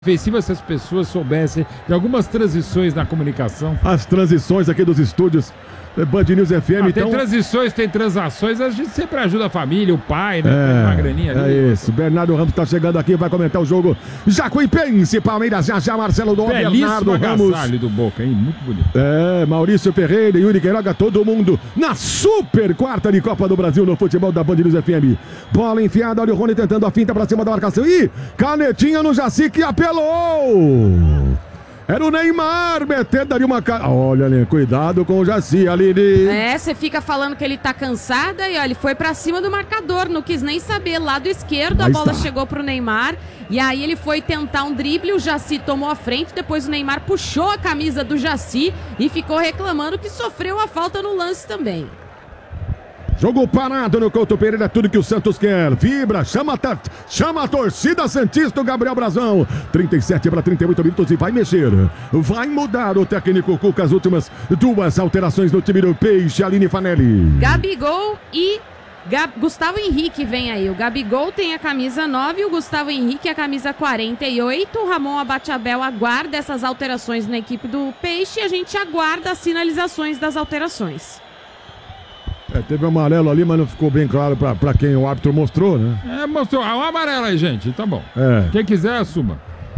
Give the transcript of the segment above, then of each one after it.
ofensiva se as pessoas soubessem de algumas transições na comunicação. As transições aqui dos estúdios Band News FM. Tem transições, tem transações, a gente sempre ajuda a família, o pai, né? Uma graninha ali. É isso. Bernardo Ramos tá chegando aqui, vai comentar o jogo. Jacuipense, Palmeiras, já Marcelo Dó, Bernardo Ramos. Do Boca, hein? Muito bonito. Maurício Ferreira, Yuri Queiroga, todo mundo na super quarta de Copa do Brasil no futebol da Band News FM. Bola enfiada, olha o Rony tentando a finta pra cima da marcação. Ih, canetinha no Jaci que apelou. Era o Neymar metendo ali uma... Olha, né? Cuidado com o Jaci, Aline. Você fica falando que ele tá cansado e olha, ele foi pra cima do marcador, não quis nem saber. Lado esquerdo, a bola chegou pro Neymar e aí ele foi tentar um drible, o Jaci tomou a frente, depois o Neymar puxou a camisa do Jaci e ficou reclamando que sofreu a falta no lance também. Jogo parado no Couto Pereira, é tudo que o Santos quer. Vibra, chama a torcida santista, o Gabriel Brazão. 37 para 38 minutos e vai mexer. Vai mudar o técnico Cuca. As últimas duas alterações no time do Peixe, Aline Fanelli. Gabigol e Gustavo Henrique vem aí. O Gabigol tem a camisa 9 e o Gustavo Henrique a camisa 48. O Ramon Abachaebel aguarda essas alterações na equipe do Peixe e a gente aguarda as sinalizações das alterações. Teve um amarelo ali, mas não ficou bem claro pra quem o árbitro mostrou, né? Mostrou. Um amarelo aí, gente. Tá bom. Quem quiser, assuma.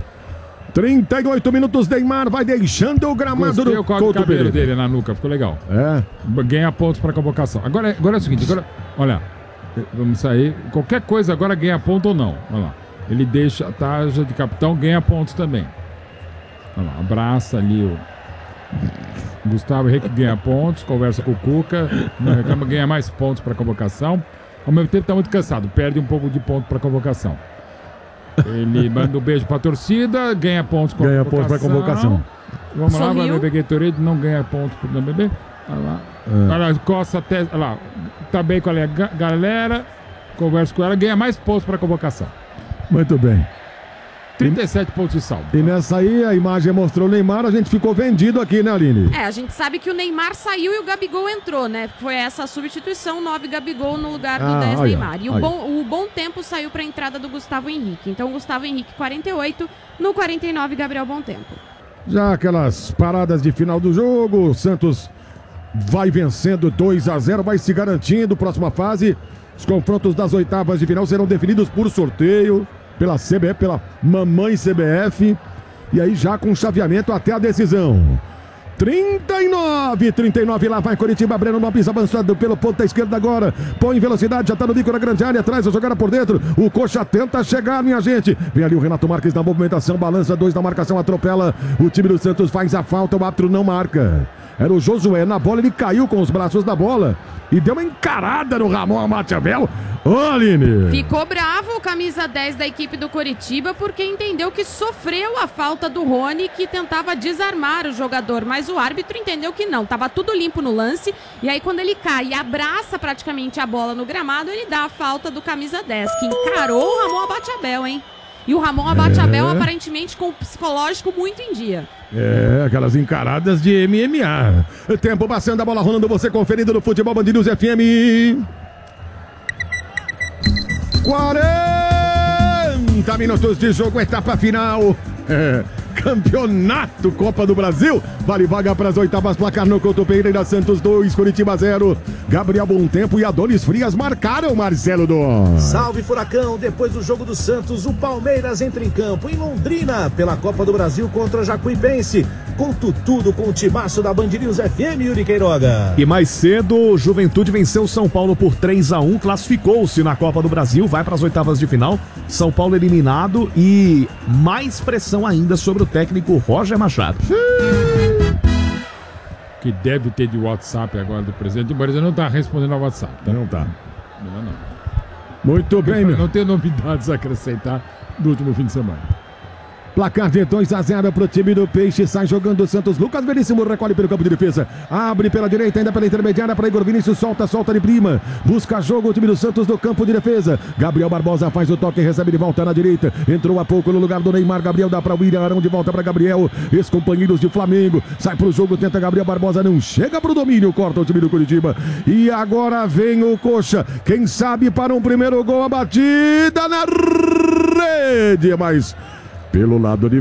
38 minutos, Neymar vai deixando o gramado do Couto Pereira dele na nuca, ficou legal. Ganha pontos pra convocação. Agora é o seguinte, olha, vamos sair. Qualquer coisa agora ganha ponto ou não. Olha lá. Ele deixa a tarja de capitão, ganha pontos também. Olha lá, abraça ali o Gustavo Henrique, ganha pontos, conversa com o Cuca, não reclama, ganha mais pontos para a convocação. Ao mesmo tempo está muito cansado, perde um pouco de ponto para a convocação. Ele manda um beijo para a torcida, ganha pontos com a convocação. Vamos lá, vai beber Gatorade, não ganha pontos por não beber. Olha lá, coça até, olha lá, tá bem com a galera, conversa com ela, ganha mais pontos para a convocação. Muito bem. 37 pontos de saldo. E nessa aí, a imagem mostrou o Neymar, a gente ficou vendido aqui, né, Aline? A gente sabe que o Neymar saiu e o Gabigol entrou, né? Foi essa substituição, 9 Gabigol no lugar do 10 Neymar. E o bom tempo saiu para a entrada do Gustavo Henrique. Então, Gustavo Henrique 48, no 49, Gabriel Bom Tempo. Já aquelas paradas de final do jogo, o Santos vai vencendo 2-0, vai se garantindo. Próxima fase, os confrontos das oitavas de final serão definidos por sorteio. Pela CBF, pela mamãe CBF. E aí já com chaveamento até a decisão. 39, lá vai Coritiba, Breno Lopes avançado pelo ponta esquerda agora. Põe em velocidade, já tá no bico da grande área, atrás a jogada por dentro. O Coxa tenta chegar, minha gente. Vem ali o Renato Marques na movimentação, balança 2 na marcação, atropela. O time do Santos faz a falta, o árbitro não marca. Era o Josué na bola, ele caiu com os braços da bola e deu uma encarada no Ramon Abachaebel. Aline! Ficou bravo o camisa 10 da equipe do Coritiba porque entendeu que sofreu a falta do Rony, que tentava desarmar o jogador, mas o árbitro entendeu que não, tava tudo limpo no lance, e aí quando ele cai e abraça praticamente a bola no gramado, ele dá a falta do camisa 10, que encarou o Ramon Abachaebel, hein? E o Ramon Abachaebel aparentemente com o psicológico muito em dia. Aquelas encaradas de MMA. Tempo passando, a bola rolando, você conferindo no Futebol Band News FM. 40 minutos de jogo, etapa final. Campeonato Copa do Brasil. Vale vaga para as oitavas, placar no Couto Pereira, Santos 2, Coritiba 0. Gabriel Bom Tempo e Adonis Frias marcaram, Marcelo Dó. Salve, Furacão. Depois do jogo do Santos, o Palmeiras entra em campo em Londrina pela Copa do Brasil contra a Jacuipense. Conto tudo com o timaço da Band News FM, Yuri Queiroga. E mais cedo, o Juventude venceu o São Paulo por 3-1, classificou-se na Copa do Brasil, vai para as oitavas de final. São Paulo eliminado e mais pressão ainda sobre o técnico Roger Machado. Que deve ter de WhatsApp agora do presidente, mas ele não está respondendo ao WhatsApp. Tá? Não tá. Não. Muito bem, meu. Não tem novidades a acrescentar do último fim de semana. Placar de 2-0 pro time do Peixe. Sai jogando o Santos. Lucas Veríssimo recolhe pelo campo de defesa. Abre pela direita, ainda pela intermediária para Igor Vinícius. Solta de prima. Busca jogo o time do Santos no campo de defesa. Gabriel Barbosa faz o toque e recebe de volta na direita. Entrou há pouco no lugar do Neymar. Gabriel dá para o William Arão, de volta para Gabriel. Ex-companheiros de Flamengo. Sai pro jogo, tenta Gabriel Barbosa. Não chega pro domínio. Corta o time do Curitiba. E agora vem o Coxa. Quem sabe para um primeiro gol. A batida na rede. Mas Pelo lado de